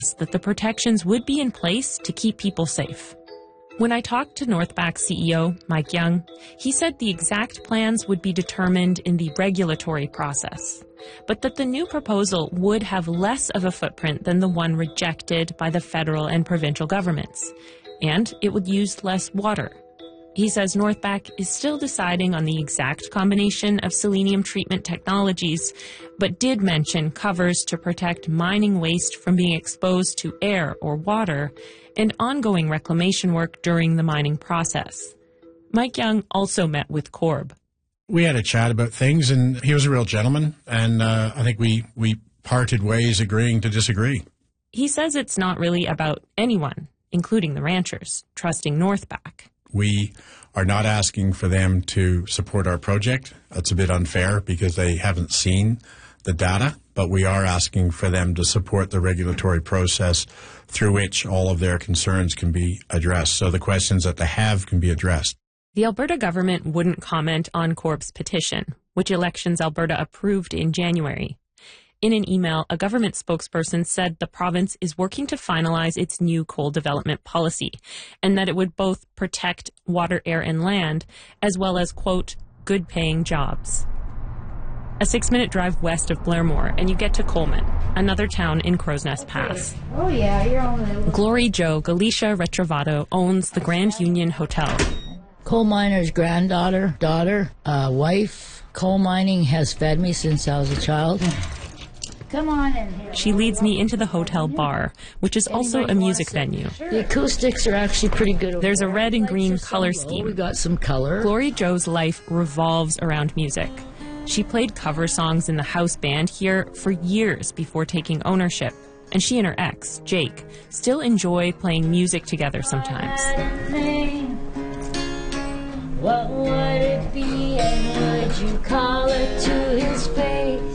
that the protections would be in place to keep people safe. When I talked to Northback CEO Mike Young, he said the exact plans would be determined in the regulatory process, but that the new proposal would have less of a footprint than the one rejected by the federal and provincial governments, and it would use less water. He says Northback is still deciding on the exact combination of selenium treatment technologies, but did mention covers to protect mining waste from being exposed to air or water, and ongoing reclamation work during the mining process. Mike Young also met with Corb. We had a chat about things, and he was a real gentleman, and I think we parted ways agreeing to disagree. He says it's not really about anyone, including the ranchers, trusting Northback. We are not asking for them to support our project. That's a bit unfair because they haven't seen the data, but we are asking for them to support the regulatory process through which all of their concerns can be addressed. So the questions that they have can be addressed. The Alberta government wouldn't comment on Corb's petition, which Elections Alberta approved in January. In an email, a government spokesperson said the province is working to finalize its new coal development policy, and that it would both protect water, air, and land, as well as, quote, good-paying jobs. A 6-minute drive west of Blairmore, and you get to Coleman, another town in Crowsnest Pass. Oh, yeah, you're on Glory Joe Galicia Retrovato owns the Grand Union Hotel. Coal miner's granddaughter, wife. Coal mining has fed me since I was a child. Come on in here. She leads me into the hotel bar, which is also a music venue. The acoustics are actually pretty good. There's a red and green color scheme. We got some color. Glory Joe's life revolves around music. She played cover songs in the house band here for years before taking ownership, and she and her ex, Jake, still enjoy playing music together sometimes. What would it be, and would you call it to his face?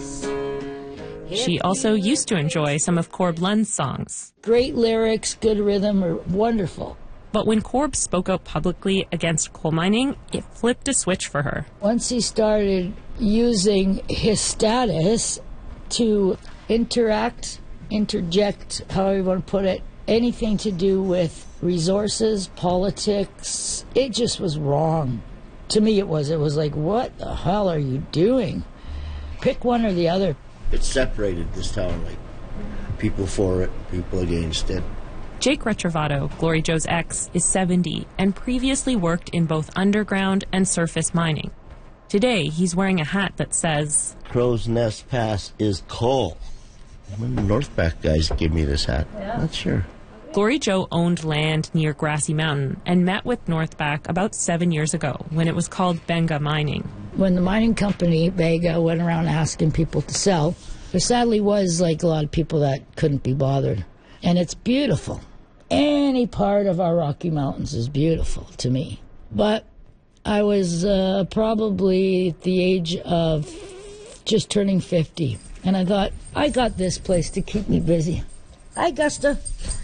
She also used to enjoy some of Corb Lund's songs. Great lyrics, good rhythm, are wonderful. But when Corb spoke out publicly against coal mining, it flipped a switch for her. Once he started using his status to interject, however you want to put it, anything to do with resources, politics, it just was wrong. To me it was like, what the hell are you doing? Pick one or the other. It separated this town, like people for it, people against it. Jake Retrovato, Glory Joe's ex, is 70 and previously worked in both underground and surface mining. Today, he's wearing a hat that says, Crowsnest Pass is coal. When the Northback guys gave me this hat, not sure. Glory Joe owned land near Grassy Mountain and met with Northback about 7 years ago when it was called Benga Mining. When the mining company, Benga, went around asking people to sell, there sadly was like a lot of people that couldn't be bothered. And it's beautiful. Any part of our Rocky Mountains is beautiful to me. But I was probably at the age of just turning 50. And I thought, I got this place to keep me busy. Hi, Gusta.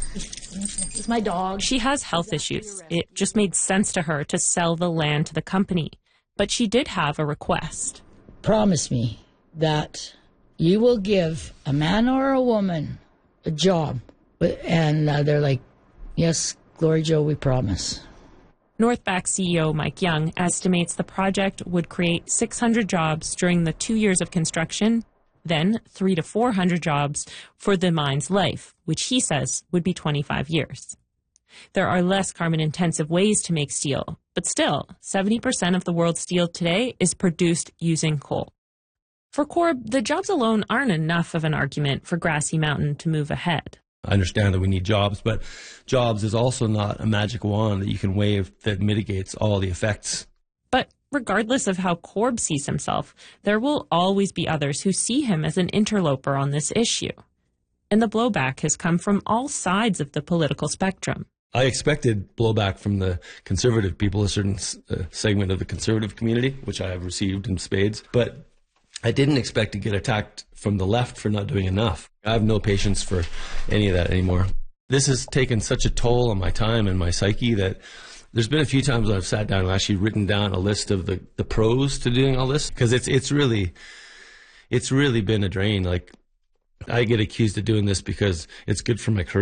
It's my dog. She has health issues. It just made sense to her to sell the land to the company. But she did have a request. Promise me that you will give a man or a woman a job. And they're like, yes, Glory Joe, we promise. Northback CEO Mike Young estimates the project would create 600 jobs during the 2 years of construction, then 300 to 400 jobs for the mine's life, which he says would be 25 years. There are less carbon-intensive ways to make steel, but still, 70% of the world's steel today is produced using coal. For Corb, the jobs alone aren't enough of an argument for Grassy Mountain to move ahead. I understand that we need jobs, but jobs is also not a magic wand that you can wave that mitigates all the effects. But regardless of how Corb sees himself, there will always be others who see him as an interloper on this issue. And the blowback has come from all sides of the political spectrum. I expected blowback from the conservative people, a certain segment of the conservative community, which I have received in spades, but I didn't expect to get attacked from the left for not doing enough. I have no patience for any of that anymore. This has taken such a toll on my time and my psyche that there's been a few times I've sat down and actually written down a list of the pros to doing all this, because it's really been a drain. Like, I get accused of doing this because it's good for my career.